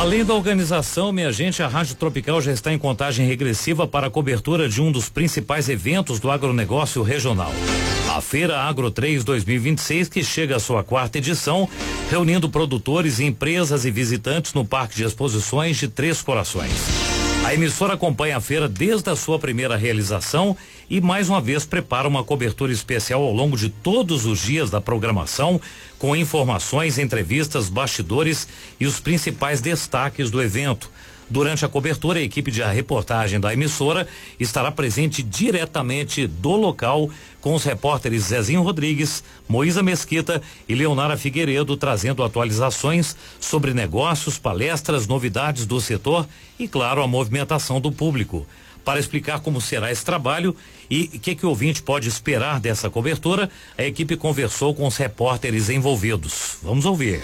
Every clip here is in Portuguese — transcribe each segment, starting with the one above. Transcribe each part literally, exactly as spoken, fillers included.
Além da organização, minha gente, a Rádio Tropical já está em contagem regressiva para a cobertura de um dos principais eventos do agronegócio regional. A Feira Agro três dois mil e vinte e seis, que chega à sua quarta edição, reunindo produtores, empresas e visitantes no Parque de Exposições de Três Corações. A emissora acompanha a feira desde a sua primeira realização e mais uma vez prepara uma cobertura especial ao longo de todos os dias da programação, com informações, entrevistas, bastidores e os principais destaques do evento. Durante a cobertura, a equipe de reportagem da emissora estará presente diretamente do local com os repórteres Zezinho Rodrigues, Moísa Mesquita e Leonara Figueiredo, trazendo atualizações sobre negócios, palestras, novidades do setor e, claro, a movimentação do público. Para explicar como será esse trabalho e o que, que o ouvinte pode esperar dessa cobertura, a equipe conversou com os repórteres envolvidos. Vamos ouvir.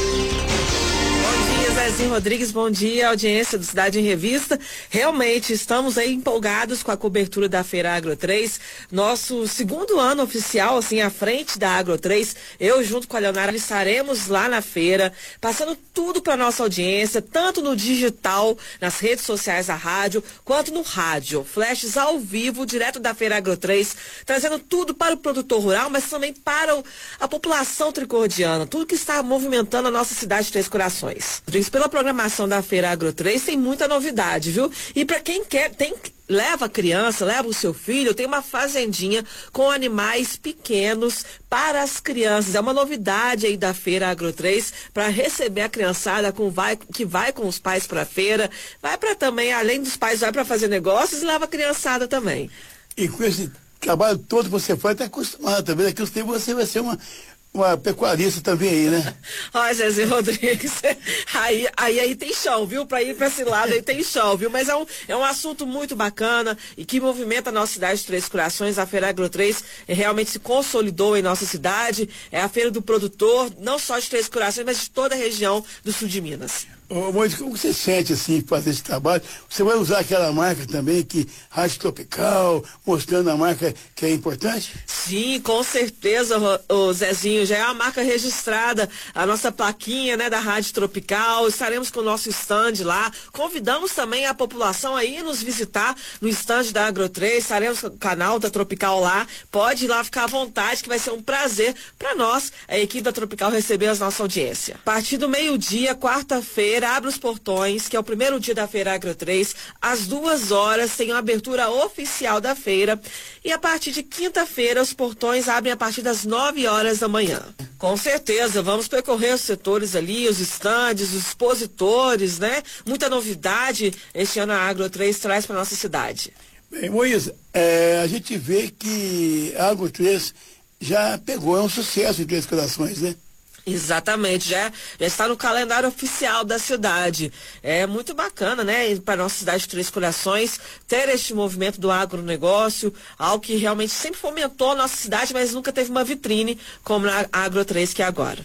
Zezinho Rodrigues, bom dia, audiência do Cidade em Revista. Realmente estamos aí empolgados com a cobertura da Feira Agro três, nosso segundo ano oficial, assim, à frente da Agro três. Eu, junto com a Leonara, estaremos lá na feira, passando tudo para nossa audiência, tanto no digital, nas redes sociais da rádio, quanto no rádio. Flashes ao vivo, direto da Feira Agro três, trazendo tudo para o produtor rural, mas também para o, a população tricordiana, tudo que está movimentando a nossa cidade de Três Corações. Pela programação da Feira Agro três tem muita novidade, viu? E para quem quer, tem leva a criança, leva o seu filho, tem uma fazendinha com animais pequenos para as crianças. É uma novidade aí da Feira Agro três para receber a criançada com vai, que vai com os pais para a feira, vai para também, além dos pais, vai para fazer negócios e leva a criançada também. E com esse trabalho todo que você faz, está acostumado também. Daqui a uns tempos você vai ser uma Uma pecuarista também aí, né? Olha, Zezinho Rodrigues, aí, aí, aí tem chão, viu? Para ir para esse lado aí tem chão, viu? Mas é um, é um assunto muito bacana e que movimenta a nossa cidade de Três Corações. A Feira Agro três realmente se consolidou em nossa cidade. É a feira do produtor, não só de Três Corações, mas de toda a região do sul de Minas. Ô, Moisés, como você sente assim, fazer esse trabalho? Você vai usar aquela marca também, que Rádio Tropical, mostrando a marca que é importante? Sim, com certeza, o Zezinho, já é uma marca registrada, a nossa plaquinha, né, da Rádio Tropical. Estaremos com o nosso stand lá. Convidamos também a população a ir nos visitar no stand da Agro três. Estaremos com o canal da Tropical lá. Pode ir lá, ficar à vontade, que vai ser um prazer para nós, a equipe da Tropical, receber a nossa audiência. A partir do meio-dia, quarta-feira, abre os portões, que é o primeiro dia da Feira Agro três, às duas horas tem a abertura oficial da feira, e a partir de quinta-feira os portões abrem a partir das nove horas da manhã. Com certeza, vamos percorrer os setores ali, os estandes, os expositores, né? Muita novidade este ano a Agro três traz para nossa cidade. Bem, Moisés, é, a gente vê que a Agro três já pegou, é um sucesso em Três Corações, né? Exatamente, já, já está no calendário oficial da cidade. É muito bacana, né, para a nossa cidade de Três Corações, ter este movimento do agronegócio, algo que realmente sempre fomentou a nossa cidade, mas nunca teve uma vitrine como a Agro três que é agora.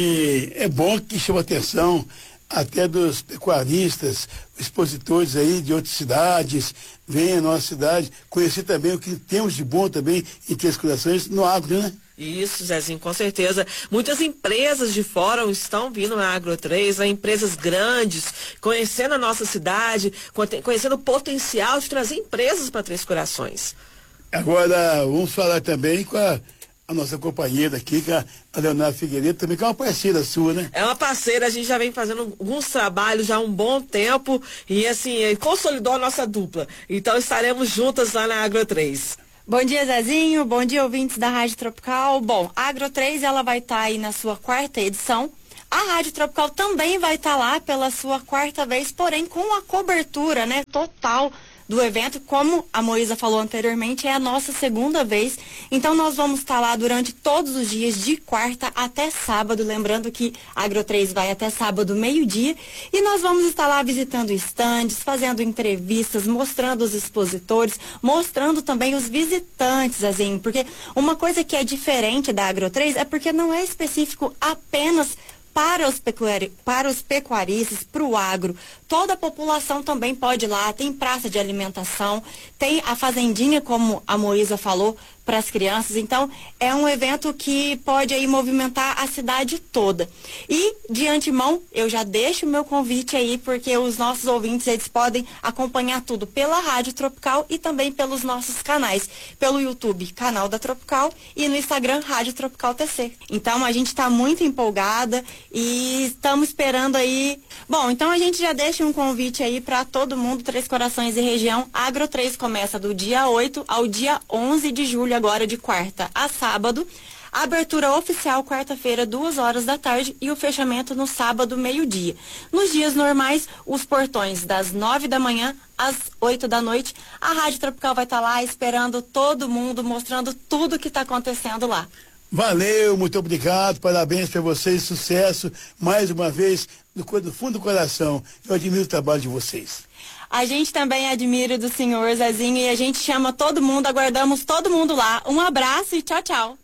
E é bom que chama atenção até dos pecuaristas, expositores aí de outras cidades, venham à nossa cidade, conhecer também o que temos de bom também em Três Corações no agro, né? Isso, Zezinho, com certeza. Muitas empresas de fora estão vindo na Agro três, né? Empresas grandes, conhecendo a nossa cidade, conhecendo o potencial de trazer empresas para Três Corações. Agora, vamos falar também com a, a nossa companheira aqui, que é a Leonara Figueiredo, também que é uma parceira sua, né? É uma parceira, a gente já vem fazendo alguns trabalhos já há um bom tempo e, assim, consolidou a nossa dupla. Então, estaremos juntas lá na Agro três. Bom dia, Zezinho. Bom dia, ouvintes da Rádio Tropical. Bom, a Agro três, ela vai estar tá aí na sua quarta edição. A Rádio Tropical também vai estar tá lá pela sua quarta vez, porém com a cobertura, né, total do evento. Como a Moísa falou anteriormente, é a nossa segunda vez. Então nós vamos estar lá durante todos os dias, de quarta até sábado. Lembrando que a Agro três vai até sábado, meio-dia. E nós vamos estar lá visitando estandes, fazendo entrevistas, mostrando os expositores, mostrando também os visitantes, assim. Porque uma coisa que é diferente da Agro três é porque não é específico apenas para os, pecuari para os pecuaristas, para o agro. Toda a população também pode ir lá, tem praça de alimentação, tem a fazendinha, como a Moísa falou, para as crianças. Então, é um evento que pode aí movimentar a cidade toda. E, de antemão, eu já deixo o meu convite aí, porque os nossos ouvintes, eles podem acompanhar tudo pela Rádio Tropical e também pelos nossos canais. Pelo YouTube, canal da Tropical, e no Instagram, Rádio Tropical T C. Então, a gente está muito empolgada e estamos esperando aí. Bom, então a gente já deixa um convite aí para todo mundo, Três Corações e região. Agro três começa do dia oito ao dia onze de julho, agora de quarta a sábado. A abertura oficial quarta-feira, duas horas da tarde, e o fechamento no sábado, meio-dia. Nos dias normais, os portões das nove da manhã às oito da noite. A Rádio Tropical vai estar lá esperando todo mundo, mostrando tudo que está acontecendo lá. Valeu, muito obrigado, parabéns para vocês, sucesso, mais uma vez, do, do fundo do coração. Eu admiro o trabalho de vocês. A gente também admira do senhor Zezinho e a gente chama todo mundo, aguardamos todo mundo lá. Um abraço e tchau, tchau.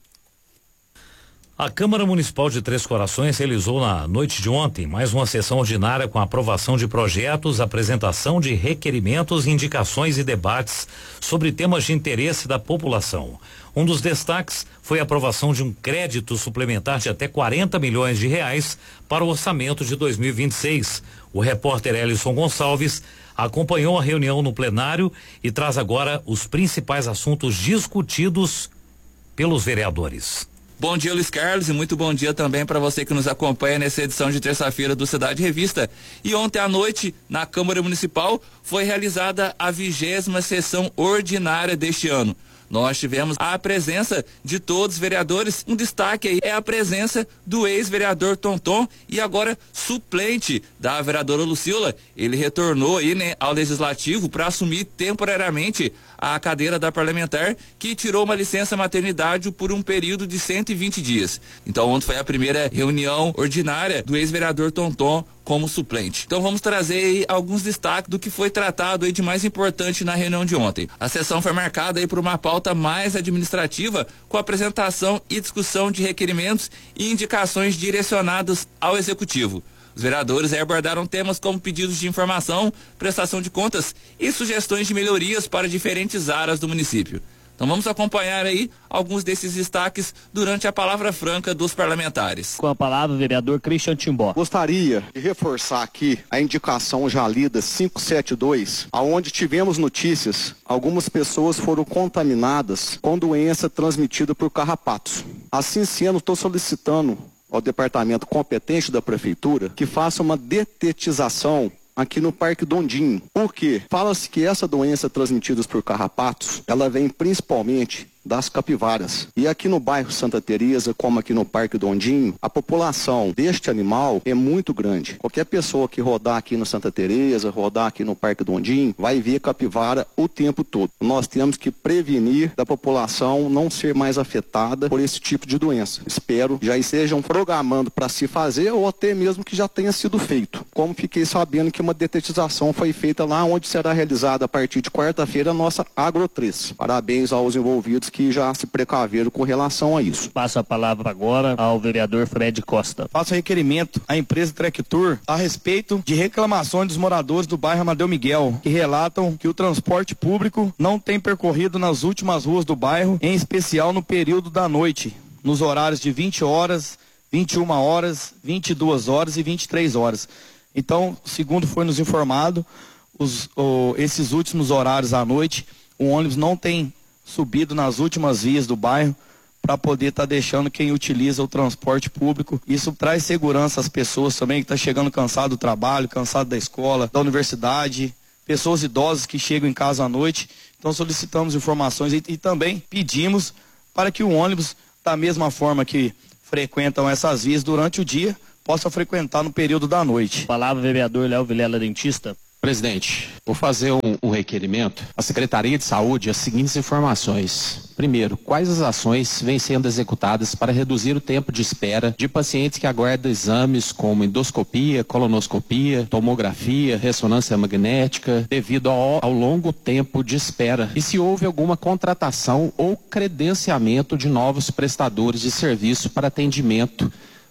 A Câmara Municipal de Três Corações realizou na noite de ontem mais uma sessão ordinária com a aprovação de projetos, apresentação de requerimentos, indicações e debates sobre temas de interesse da população. Um dos destaques foi a aprovação de um crédito suplementar de até quarenta milhões de reais para o orçamento de dois mil e vinte e seis. O repórter Elison Gonçalves acompanhou a reunião no plenário e traz agora os principais assuntos discutidos pelos vereadores. Bom dia, Luiz Carlos, e muito bom dia também para você que nos acompanha nessa edição de terça-feira do Cidade Revista. E ontem à noite, na Câmara Municipal, foi realizada a vigésima sessão ordinária deste ano. Nós tivemos a presença de todos os vereadores. Um destaque aí é a presença do ex-vereador Tonton e agora suplente da vereadora Lucila. Ele retornou aí, né, ao Legislativo para assumir temporariamente a cadeira da parlamentar, que tirou uma licença maternidade por um período de cento e vinte dias. Então ontem foi a primeira reunião ordinária do ex-vereador Tonton como suplente. Então vamos trazer aí alguns destaques do que foi tratado aí de mais importante na reunião de ontem. A sessão foi marcada aí por uma pauta mais administrativa, com a apresentação e discussão de requerimentos e indicações direcionadas ao Executivo. Os vereadores aí abordaram temas como pedidos de informação, prestação de contas e sugestões de melhorias para diferentes áreas do município. Então vamos acompanhar aí alguns desses destaques durante a palavra franca dos parlamentares. Com a palavra, o vereador Christian Timbó. Gostaria de reforçar aqui a indicação já lida quinhentos e setenta e dois, aonde tivemos notícias, algumas pessoas foram contaminadas com doença transmitida por carrapatos. Assim sendo, estou solicitando ao departamento competente da prefeitura que faça uma detetização aqui no Parque Dondinho. Por quê? Fala-se que essa doença transmitida por carrapatos, ela vem principalmente das capivaras. E aqui no bairro Santa Teresa, como aqui no Parque Dondinho, a população deste animal é muito grande. Qualquer pessoa que rodar aqui no Santa Teresa, rodar aqui no Parque Dondinho, vai ver capivara o tempo todo. Nós temos que prevenir da população não ser mais afetada por esse tipo de doença. Espero já estejam programando para se fazer ou até mesmo que já tenha sido feito. Como fiquei sabendo que uma detetização foi feita lá, onde será realizada a partir de quarta-feira a nossa Agro três. Parabéns aos envolvidos que já se precaveram com relação a isso. Passo a palavra agora ao vereador Fred Costa. Faço requerimento à empresa Trectour a respeito de reclamações dos moradores do bairro Amadeu Miguel, que relatam que o transporte público não tem percorrido nas últimas ruas do bairro, em especial no período da noite, nos horários de vinte horas, vinte e uma horas, vinte e duas horas e vinte e três horas. Então, segundo foi nos informado, os, oh, esses últimos horários à noite, o ônibus não tem subido nas últimas vias do bairro para poder estar tá deixando quem utiliza o transporte público. Isso traz segurança às pessoas também que estão tá chegando cansado do trabalho, cansado da escola, da universidade, pessoas idosas que chegam em casa à noite. Então solicitamos informações e, e também pedimos para que o ônibus, da mesma forma que frequentam essas vias durante o dia, possa frequentar no período da noite. Palavra, vereador Léo Vilela, dentista. Presidente, vou fazer um, um requerimento à Secretaria de Saúde as seguintes informações. Primeiro, quais as ações vêm sendo executadas para reduzir o tempo de espera de pacientes que aguardam exames como endoscopia, colonoscopia, tomografia, ressonância magnética, devido ao, ao longo tempo de espera? E se houve alguma contratação ou credenciamento de novos prestadores de serviço para atendimento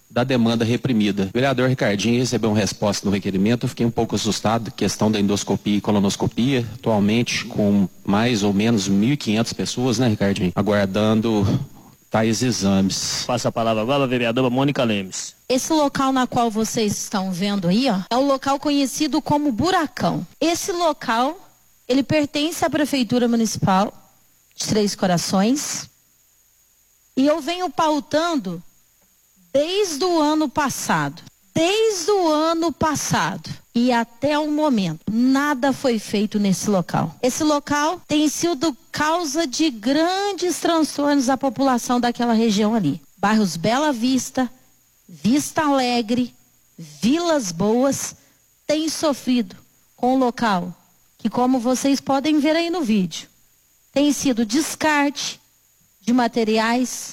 da demanda reprimida. O vereador Ricardinho recebeu uma resposta do requerimento, eu fiquei um pouco assustado, questão da endoscopia e colonoscopia, atualmente com mais ou menos mil e quinhentas pessoas, né, Ricardinho, aguardando tais exames. Passa a palavra agora a vereadora Mônica Lemes. Esse local na qual vocês estão vendo aí, ó, é o local conhecido como Buracão. Esse local, ele pertence à Prefeitura Municipal de Três Corações e eu venho pautando desde o ano passado, desde o ano passado e até o momento, nada foi feito nesse local. Esse local tem sido causa de grandes transtornos à população daquela região ali. Bairros Bela Vista, Vista Alegre, Vilas Boas, têm sofrido com o local que, como vocês podem ver aí no vídeo, tem sido descarte de materiais,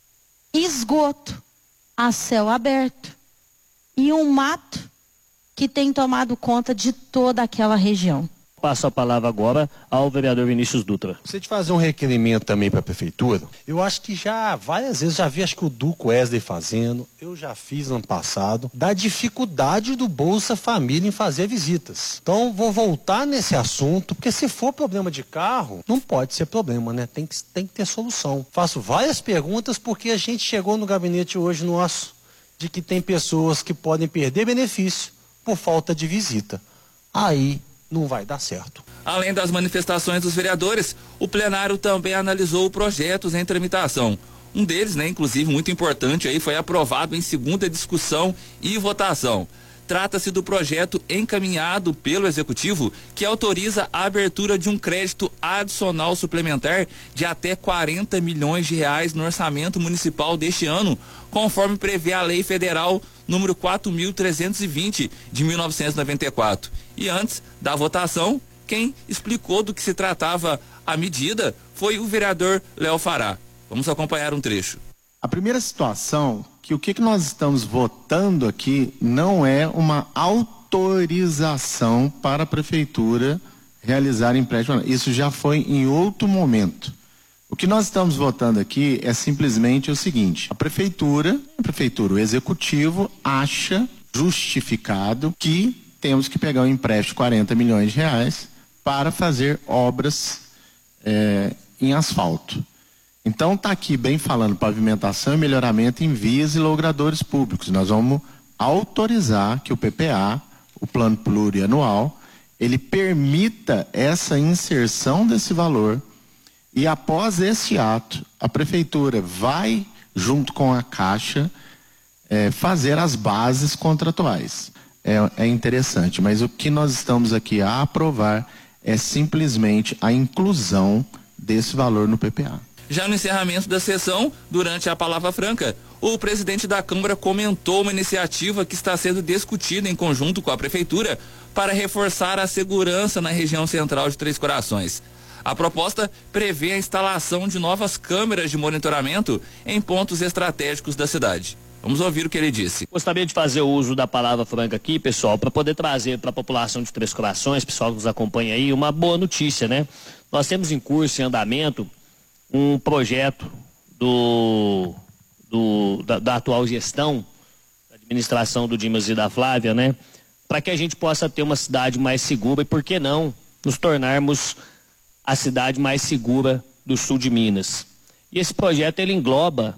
esgoto a céu aberto e um mato que tem tomado conta de toda aquela região. Passo a palavra agora ao vereador Vinícius Dutra. Você de fazer um requerimento também para a prefeitura, eu acho que já várias vezes já vi, acho que o Duco Wesley fazendo, eu já fiz ano passado, da dificuldade do Bolsa Família em fazer visitas. Então vou voltar nesse assunto, porque se for problema de carro, não pode ser problema, né? Tem que, tem que ter solução. Faço várias perguntas porque a gente chegou no gabinete hoje nosso de que tem pessoas que podem perder benefício por falta de visita. Aí não vai dar certo. Além das manifestações dos vereadores, o plenário também analisou projetos em tramitação. Um deles, né, inclusive muito importante, aí foi aprovado em segunda discussão e votação. Trata-se do projeto encaminhado pelo Executivo que autoriza a abertura de um crédito adicional suplementar de até quarenta milhões de reais no orçamento municipal deste ano, conforme prevê a Lei Federal número quatro mil trezentos e vinte de mil novecentos e noventa e quatro. E antes da votação, quem explicou do que se tratava a medida foi o vereador Léo Fará. Vamos acompanhar um trecho. A primeira situação, que o que, que nós estamos votando aqui não é uma autorização para a prefeitura realizar empréstimo. Isso já foi em outro momento. O que nós estamos votando aqui é simplesmente o seguinte: a prefeitura, a prefeitura, o executivo acha justificado que temos que pegar um empréstimo de quarenta milhões de reais para fazer obras é, em asfalto. Então está aqui bem falando pavimentação e melhoramento em vias e logradouros públicos. Nós vamos autorizar que o P P A, o plano plurianual, ele permita essa inserção desse valor e após esse ato, a prefeitura vai, junto com a Caixa, é, fazer as bases contratuais. É, é interessante, mas o que nós estamos aqui a aprovar é simplesmente a inclusão desse valor no P P A. Já no encerramento da sessão, durante a palavra franca, o presidente da Câmara comentou uma iniciativa que está sendo discutida em conjunto com a Prefeitura para reforçar a segurança na região central de Três Corações. A proposta prevê a instalação de novas câmeras de monitoramento em pontos estratégicos da cidade. Vamos ouvir o que ele disse. Gostaria de fazer o uso da palavra franca aqui, pessoal, para poder trazer para a população de Três Corações, pessoal que nos acompanha aí, uma boa notícia, né? Nós temos em curso, em andamento, um projeto do, do, da, da atual gestão, da administração do Dimas e da Flávia, né? Para que a gente possa ter uma cidade mais segura e, por que não, nos tornarmos a cidade mais segura do sul de Minas. E esse projeto, ele engloba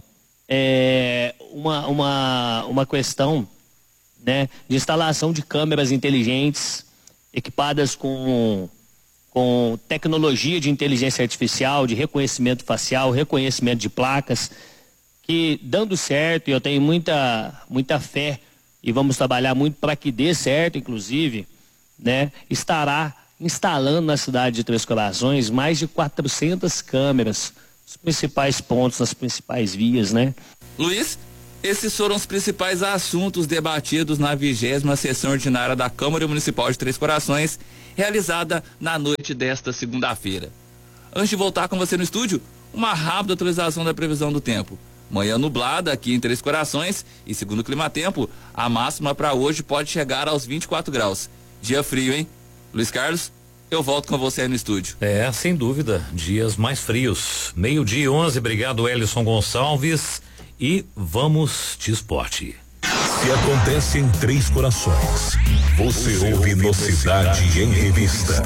é, uma, uma, uma questão, né, de instalação de câmeras inteligentes, equipadas com... com tecnologia de inteligência artificial, de reconhecimento facial, reconhecimento de placas, que dando certo, e eu tenho muita, muita fé, e vamos trabalhar muito para que dê certo, inclusive, né, estará instalando na cidade de Três Corações mais de quatrocentas câmeras, nos principais pontos, nas principais vias, né? Luiz, esses foram os principais assuntos debatidos na vigésima sessão ordinária da Câmara Municipal de Três Corações, realizada na noite desta segunda-feira. Antes de voltar com você no estúdio, uma rápida atualização da previsão do tempo. Manhã nublada aqui em Três Corações e, segundo o Climatempo, a máxima para hoje pode chegar aos vinte e quatro graus. Dia frio, hein? Luiz Carlos, eu volto com você aí no estúdio. É, sem dúvida, dias mais frios. Meio-dia e onze, obrigado, Elison Gonçalves. E vamos de esporte. Se acontece em Três Corações, você, você ouve no Cidade em Revista.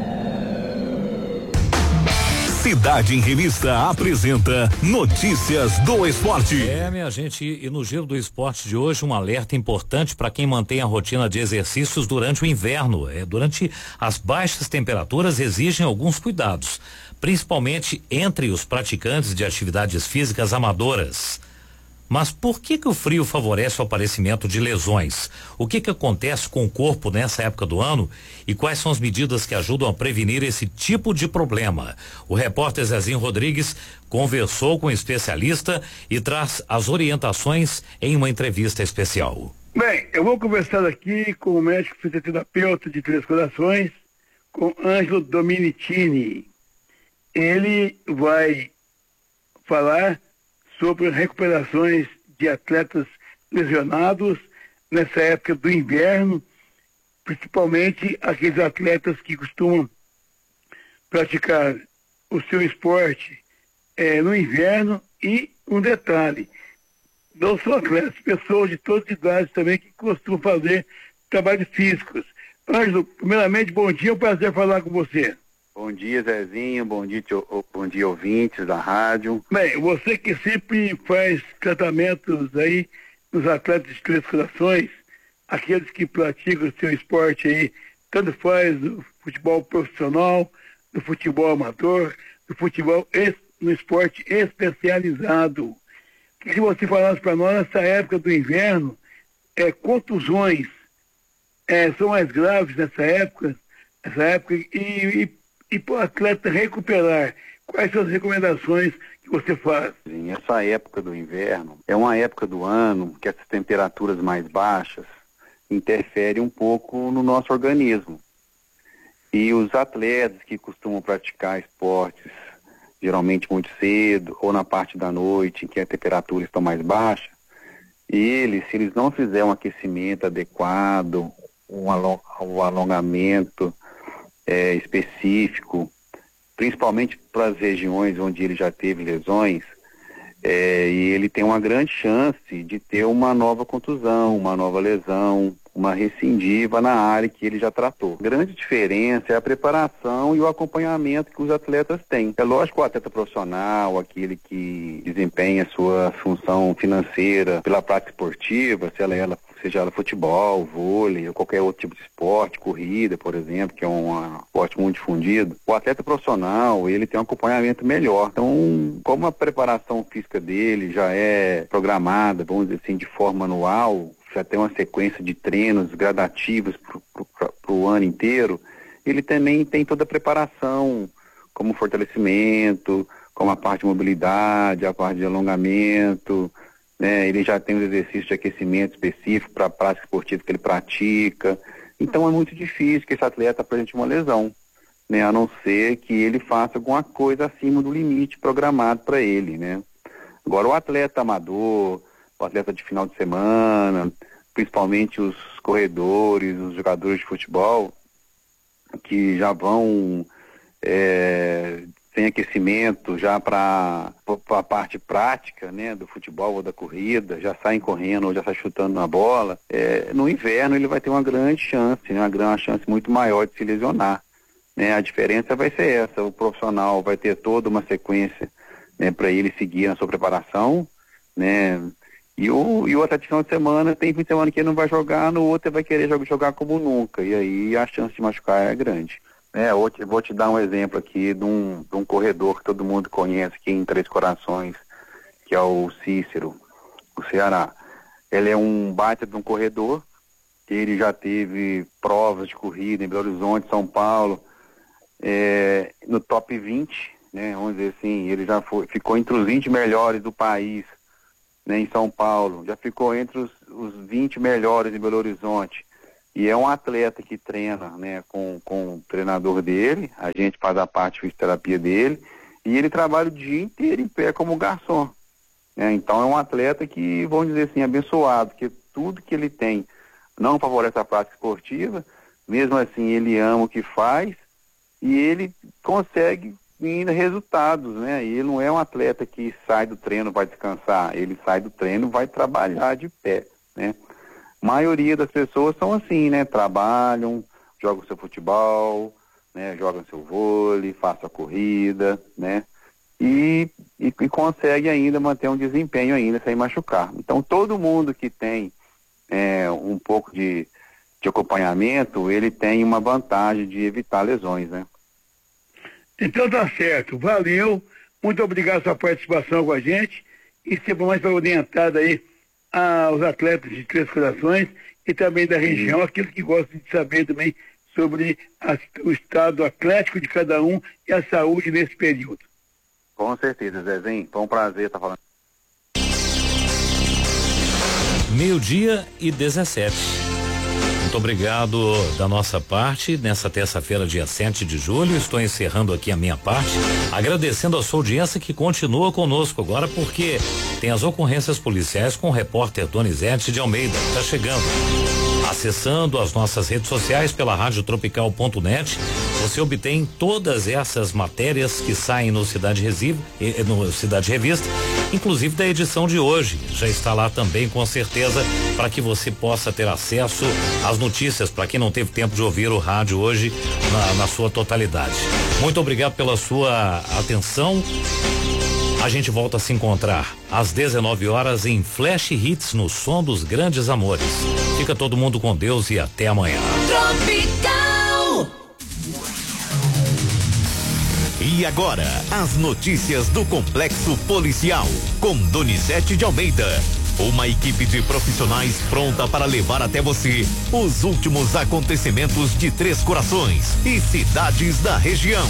Cidade em Revista apresenta Notícias do Esporte. É, minha gente, e no Giro do Esporte de hoje, um alerta importante para quem mantém a rotina de exercícios durante o inverno. É, durante as baixas temperaturas exigem alguns cuidados, principalmente entre os praticantes de atividades físicas amadoras. Mas por que que o frio favorece o aparecimento de lesões? O que que acontece com o corpo nessa época do ano e quais são as medidas que ajudam a prevenir esse tipo de problema? O repórter Zezinho Rodrigues conversou com um especialista e traz as orientações em uma entrevista especial. Bem, eu vou conversar aqui com o médico fisioterapeuta de Três Corações, com Ângelo Dominicini. Ele vai falar sobre recuperações de atletas lesionados nessa época do inverno, principalmente aqueles atletas que costumam praticar o seu esporte é, no inverno. E um detalhe, não só atletas, pessoas de todas as idades também que costumam fazer trabalhos físicos. Ângelo, primeiramente, bom dia, é um prazer falar com você. Bom dia, Zezinho, bom dia, tio, bom dia, ouvintes da rádio. Bem, você que sempre faz tratamentos aí nos atletas de Três Corações, aqueles que praticam o seu esporte aí, tanto faz no futebol profissional, no futebol amador, no futebol, no esporte especializado. Que se você falasse para nós, nessa época do inverno, é, contusões é, são mais graves nessa época, nessa época e, e E para o atleta recuperar, quais são as recomendações que você faz? Essa época do inverno é uma época do ano que essas temperaturas mais baixas interferem um pouco no nosso organismo. E os atletas que costumam praticar esportes, geralmente muito cedo, ou na parte da noite, em que a temperatura está mais baixa, eles, se eles não fizerem um aquecimento adequado, um, along, um alongamento É, específico, principalmente para as regiões onde ele já teve lesões, é, e ele tem uma grande chance de ter uma nova contusão, uma nova lesão, uma recidiva na área que ele já tratou. A grande diferença é a preparação e o acompanhamento que os atletas têm. É lógico que o atleta profissional, aquele que desempenha sua função financeira pela prática esportiva, se ela, ela seja ela futebol, vôlei, ou qualquer outro tipo de esporte, corrida, por exemplo, que é um esporte muito difundido, o atleta profissional, ele tem um acompanhamento melhor. Então, como a preparação física dele já é programada, vamos dizer assim, de forma anual, já tem uma sequência de treinos gradativos para o ano inteiro, ele também tem toda a preparação, como fortalecimento, como a parte de mobilidade, a parte de alongamento, né? Ele já tem os exercícios de aquecimento específico para a prática esportiva que ele pratica. Então é muito difícil que esse atleta apresente uma lesão, né? A não ser que ele faça alguma coisa acima do limite programado para ele, né? Agora o atleta amador, o atleta de final de semana, principalmente os corredores, os jogadores de futebol, que já vão é, sem aquecimento já para a parte prática, né, do futebol ou da corrida, já saem correndo ou já saem chutando na bola, é, no inverno ele vai ter uma grande chance, né, uma, grande, uma chance muito maior de se lesionar, né? A diferença vai ser essa, o profissional vai ter toda uma sequência, né, para ele seguir na sua preparação, né? E o, e o atleta de final de semana, tem fim de semana que ele não vai jogar, no outro ele vai querer jogar, jogar como nunca, e aí a chance de machucar é grande. É, eu vou te dar um exemplo aqui de um, de um corredor que todo mundo conhece aqui em Três Corações, que é o Cícero, o Ceará. Ele é um baita de um corredor, ele já teve provas de corrida em Belo Horizonte, São Paulo, é, no top vinte, né, vamos dizer assim, ele já foi, ficou entre os vinte melhores do país, né, em São Paulo, já ficou entre os, os vinte melhores em Belo Horizonte. E é um atleta que treina, né, com, com o treinador dele, a gente faz a parte de fisioterapia dele, e ele trabalha o dia inteiro em pé como garçom. Né? Então é um atleta que, vamos dizer assim, abençoado, que tudo que ele tem não favorece a prática esportiva, mesmo assim ele ama o que faz, e ele consegue ainda resultados, né? E ele não é um atleta que sai do treino, vai descansar, ele sai do treino, vai trabalhar de pé, né? A maioria das pessoas são assim, né? Trabalham, jogam seu futebol, né? Jogam seu vôlei, façam a corrida, né? E, e, e consegue ainda manter um desempenho ainda sem machucar. Então todo mundo que tem é, um pouco de, de acompanhamento, ele tem uma vantagem de evitar lesões, né? Então tá certo, valeu, muito obrigado pela sua participação com a gente e sempre mais para orientar aí aos atletas de Três Corações e também da região, uhum. aqueles que gostam de saber também sobre a, o estado atlético de cada um e a saúde nesse período. Com certeza, Zezinho, foi um prazer estar falando. Meio-dia e dezessete. Muito obrigado da nossa parte. Nessa terça-feira, dia sete de julho, estou encerrando aqui a minha parte, agradecendo a sua audiência que continua conosco agora, porque tem as ocorrências policiais com o repórter Donizete de Almeida. Tá chegando. Acessando as nossas redes sociais pela rádio tropical ponto net, você obtém todas essas matérias que saem no Cidade Recife, no Cidade Revista, inclusive da edição de hoje. Já está lá também, com certeza, para que você possa ter acesso às notícias, para quem não teve tempo de ouvir o rádio hoje na, na sua totalidade. Muito obrigado pela sua atenção. A gente volta a se encontrar às dezenove horas em Flash Hits no Som dos Grandes Amores. Fica todo mundo com Deus e até amanhã. Tropical. E agora, as notícias do Complexo Policial com Donizete de Almeida. Uma equipe de profissionais pronta para levar até você os últimos acontecimentos de Três Corações e cidades da região.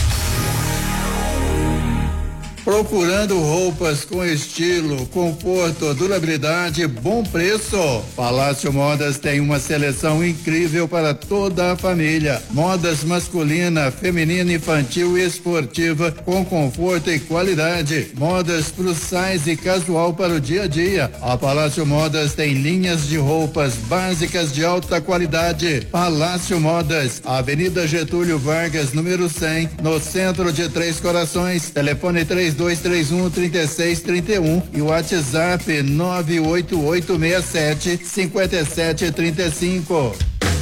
Procurando roupas com estilo, conforto, durabilidade e bom preço? Palácio Modas tem uma seleção incrível para toda a família. Modas masculina, feminina, infantil e esportiva com conforto e qualidade. Modas plus size e casual para o dia a dia. A Palácio Modas tem linhas de roupas básicas de alta qualidade. Palácio Modas, Avenida Getúlio Vargas, número cem, no centro de Três Corações. Telefone três dois três um, três seis três um e o WhatsApp nove oito oito seis sete, cinco sete três cinco.